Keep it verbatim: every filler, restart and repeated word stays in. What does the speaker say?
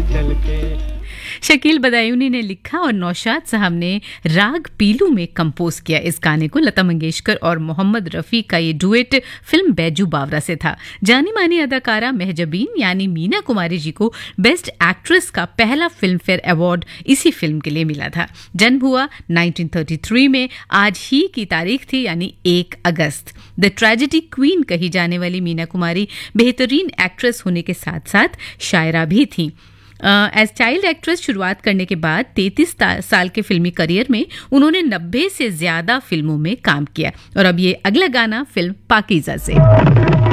चल के। शकील बदायूनी ने लिखा और नौशाद साहब ने राग पीलू में कंपोज किया इस गाने को। लता मंगेशकर और मोहम्मद रफ़ी का ये डुएट फिल्म बैजू बावरा से था। जानी मानी अदाकारा महजबीन यानी मीना कुमारी जी को बेस्ट एक्ट्रेस का पहला फिल्म फेयर अवार्ड इसी फिल्म के लिए मिला था। जन्म हुआ उन्नीस सौ तैंतीस में, आज ही की तारीख थी यानी एक अगस्त। द ट्रेजेडी क्वीन कही जाने वाली मीना कुमारी बेहतरीन एक्ट्रेस होने के साथ साथ शायरा भी थीं। एज चाइल्ड एक्ट्रेस शुरुआत करने के बाद तैंतीस साल के फिल्मी करियर में उन्होंने नब्बे से ज्यादा फिल्मों में काम किया। और अब ये अगला गाना फिल्म पाकीज़ा से।